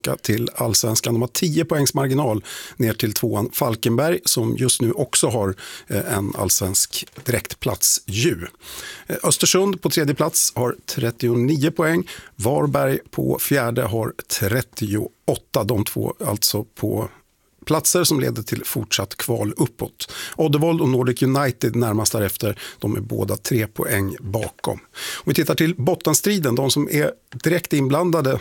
till allsvenskan. De har 10 poängs marginal ner till tvåan Falkenberg som just nu också har en allsvensk direktplats ju. Östersund på tredje plats har 39 poäng. Varberg på fjärde har 38. De två alltså på platser som leder till fortsatt kval uppåt. Oddevold och Nordic United närmast därefter, de är båda 3 poäng bakom. Om vi tittar till bottenstriden, de som är direkt inblandade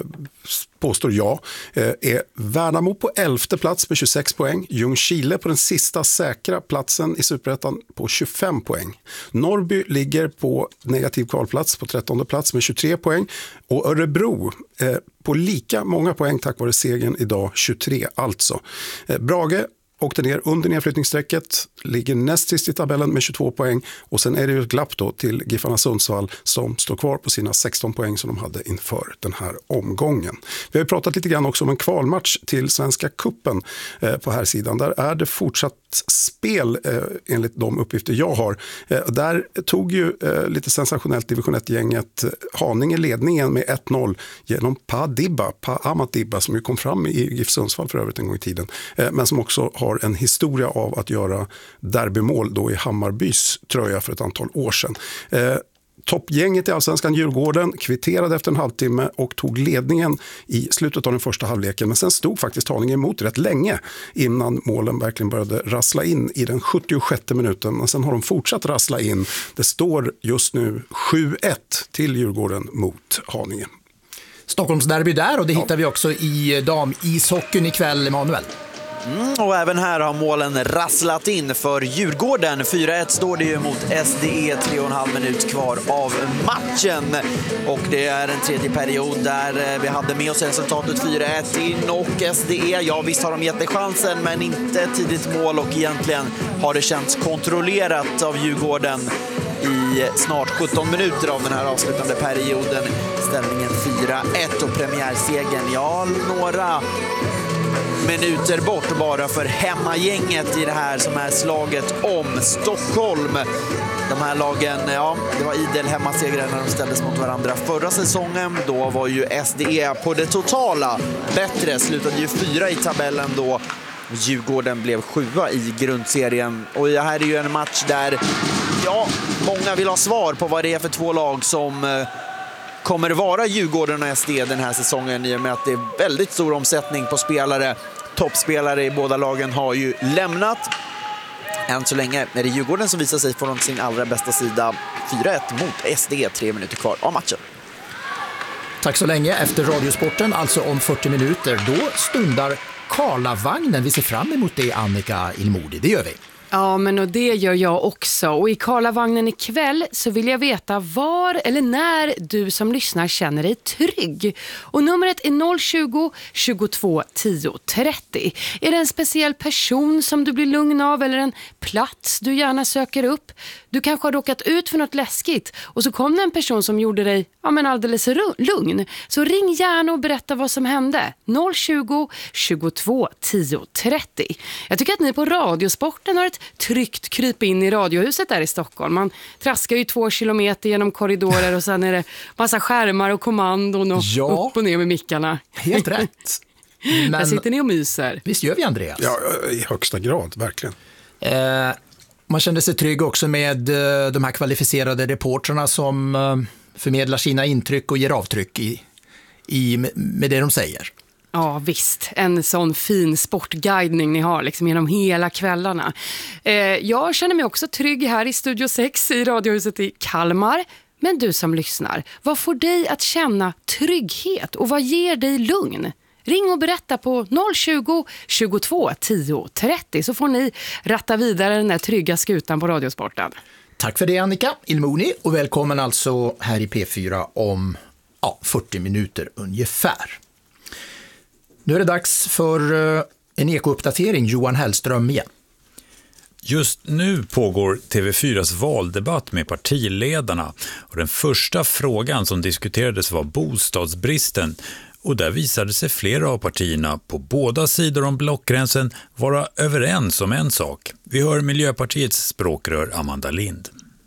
påstår jag, är Värnamo på 11:e plats med 26 poäng. Ljungskile på den sista säkra platsen i Superettan på 25 poäng. Norrby ligger på negativ kvalplats på 13:e plats med 23 poäng. Och Örebro på lika många poäng tack vare segern idag, 23 alltså. Brage åkte ner under nedflyttningssträcket, ligger näst sist i tabellen med 22 poäng och sen är det ju ett glapp då till Giffarna Sundsvall som står kvar på sina 16 poäng som de hade inför den här omgången. Vi har ju pratat lite grann också om en kvalmatch till Svenska Cupen på här sidan. Där är det fortsatt spel enligt de uppgifter jag har. Där tog ju lite sensationellt division 1-gänget Haninge ledningen med 1-0 genom Amat Dibba som ju kom fram i GIF Sundsvall för övrigt en gång i tiden. Men som också har en historia av att göra derbymål då i Hammarbys tröja för ett antal år sedan. Toppgänget i allsvenskan Djurgården kvitterade efter en halvtimme och tog ledningen i slutet av den första halvleken. Men sen stod faktiskt Haninge emot rätt länge innan målen verkligen började rassla in i den 76:e minuten. Men sen har de fortsatt rassla in. Det står just nu 7-1 till Djurgården mot Haninge. Stockholmsderby där och det hittar vi också i dam-ishockeyn ikväll, Emanuel. Och även här har målen rasslat in för Djurgården. 4-1 står det ju mot SDE, 3,5 minut kvar av matchen. Och det är en tredje period där vi hade med oss resultatet 4-1 in och SDE. Ja, visst har de gett det chansen men inte tidigt mål och egentligen har det känts kontrollerat av Djurgården i snart 17 minuter av den här avslutande perioden. Ställningen 4-1 och premiärsegern, ja, några minuter bort bara för hemmagänget i det här som är slaget om Stockholm. De här lagen, ja, det var idel hemmasegrar när de ställdes mot varandra förra säsongen. Då var ju SDE på det totala bättre, slutade ju 4 i tabellen då. Djurgården blev 7 i grundserien. Och det här är ju en match där, ja, många vill ha svar på vad det är för två lag som kommer vara Djurgården och SD den här säsongen i och med att det är väldigt stor omsättning på spelare. Toppspelare i båda lagen har ju lämnat. Än så länge är det Djurgården som visar sig från sin allra bästa sida. 4-1 mot SD, 3 minuter kvar av matchen. Tack så länge. Efter Radiosporten, alltså om 40 minuter, då stundar Karlavagnen. Vi ser fram emot det, Annika Ilmodi. Det gör vi. Ja, men och det gör jag också. Och i Karlavagnen ikväll så vill jag veta var eller när du som lyssnar känner dig trygg. Och numret är 020 22 10 30. Är det en speciell person som du blir lugn av eller en plats du gärna söker upp? Du kanske har råkat ut för något läskigt och så kom det en person som gjorde dig alldeles lugn. Så ring gärna och berätta vad som hände. 020 22 10 30. Jag tycker att ni på Radiosporten har ett tryggt kryp in i radiohuset där i Stockholm. Man traskar ju 2 kilometer genom korridorer och sen är det massa skärmar och kommandon och upp och ner med mickarna. Helt rätt. Men där sitter ni och myser. Visst gör vi, Andreas? Ja, i högsta grad, verkligen. Man kände sig trygg också med de här kvalificerade reportrarna som förmedlar sina intryck och ger avtryck med det de säger. Ja, visst. En sån fin sportguidning ni har liksom genom hela kvällarna. Jag känner mig också trygg här i Studio 6 i Radiohuset i Kalmar. Men du som lyssnar, vad får dig att känna trygghet och vad ger dig lugn? Ring och berätta på 020 22 10 30 så får ni ratta vidare den där trygga skutan på Radiosporten. Tack för det, Annika Ilmoni, och välkommen alltså här i P4 om 40 minuter ungefär. Nu är det dags för en ekouppdatering. Johan Hellström igen. Just nu pågår TV4s valdebatt med partiledarna och den första frågan som diskuterades var bostadsbristen. Och där visade sig flera av partierna på båda sidor om blockgränsen vara överens om en sak. Vi hör Miljöpartiets språkrör Amanda Lind.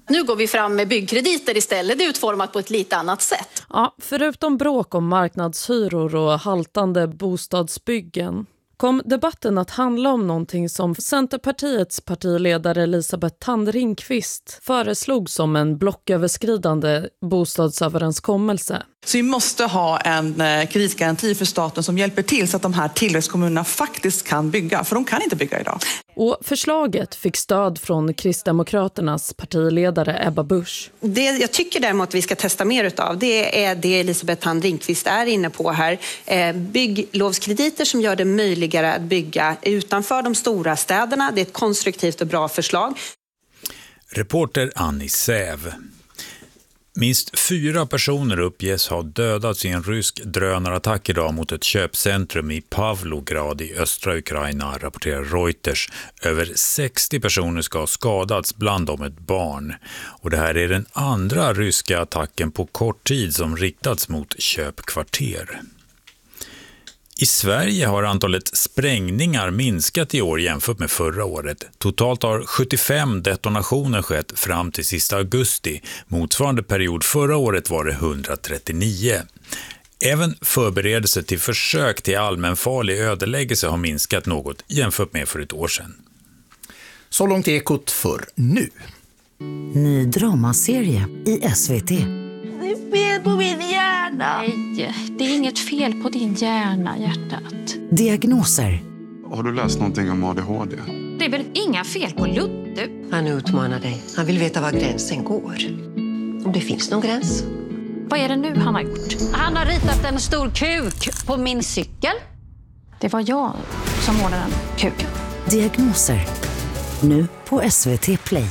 Nu går vi fram med byggkrediter istället. Det är utformat på ett lite annat sätt. Ja, förutom bråk om marknadshyror och haltande bostadsbyggen kom debatten att handla om någonting som Centerpartiets partiledare Elisabeth Thand Ringqvist föreslog som en blocköverskridande bostadsöverenskommelse. Så vi måste ha en kreditgaranti för staten som hjälper till så att de här tillväxtkommunerna faktiskt kan bygga, för de kan inte bygga idag. Och förslaget fick stöd från Kristdemokraternas partiledare Ebba Busch. Det jag tycker däremot vi ska testa mer utav, det är det Elisabeth Thand Ringqvist är inne på här. Bygglovskrediter som gör det möjligare att bygga utanför de stora städerna. Det är ett konstruktivt och bra förslag. Reporter Annie Säv. Minst 4 personer uppges ha dödats i en rysk drönarattack idag mot ett köpcentrum i Pavlograd i östra Ukraina, rapporterar Reuters. Över 60 personer ska ha skadats, bland dem ett barn. Och det här är den andra ryska attacken på kort tid som riktats mot köpkvarter. I Sverige har antalet sprängningar minskat i år jämfört med förra året. Totalt har 75 detonationer skett fram till sista augusti. Motsvarande period förra året var det 139. Även förberedelse till försök till allmänfarlig ödeläggelse har minskat något jämfört med för ett år sedan. Så långt Ekot för nu. Ny dramaserie i SVT. Det är fel på min hjärna. Nej, det är inget fel på din hjärna, hjärtat. Diagnoser. Har du läst någonting om ADHD? Det är väl inga fel på Ludde? Han utmanar dig. Han vill veta var gränsen går. Om det finns någon gräns. Vad är det nu han har gjort? Han har ritat en stor kuk på min cykel. Det var jag som målade den kuken. Diagnoser. Nu på SVT Play.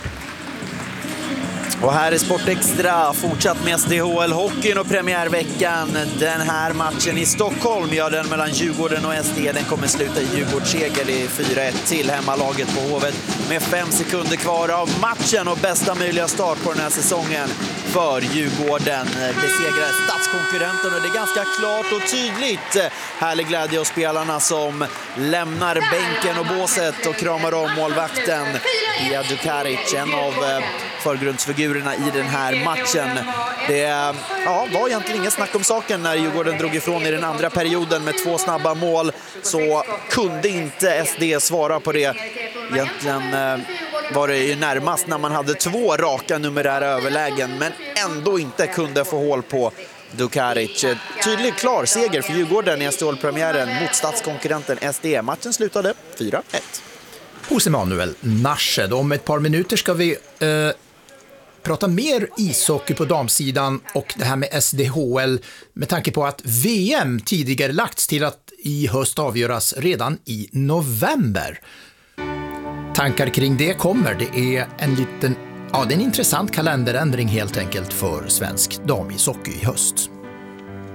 Och här är Sportextra, fortsatt med SDHL-hockeyn och premiärveckan. Den här matchen i Stockholm, ja, den mellan Djurgården och SD, den kommer sluta i Djurgårdsseger. Det är 4-1 till hemmalaget på Hovet med 5 sekunder kvar av matchen och bästa möjliga start på den här säsongen för Djurgården. Besegrar stadskonkurrenten och det är ganska klart och tydligt. Härlig glädje hos spelarna som lämnar bänken och båset och kramar om målvakten Ija Dukaric, en av förgrundsfigurerna i den här matchen. Det var egentligen ingen snack om saken när Djurgården drog ifrån i den andra perioden med 2 snabba mål, så kunde inte SD svara på det. Egentligen var det ju närmast när man hade 2 raka numerära överlägen men ändå inte kunde få hål på Dukaric. Tydligt klar seger för Djurgården i SDHL-premiären mot stadskonkurrenten SD. Matchen slutade 4-1. Hos Emanuel Narshed. Om ett par minuter ska vi prata mer ishockey på damsidan och det här med SDHL med tanke på att VM tidigare lagts till att i höst avgöras redan i november. Tankar kring det kommer. Det är det är en intressant kalenderändring helt enkelt för svensk damishockey i höst.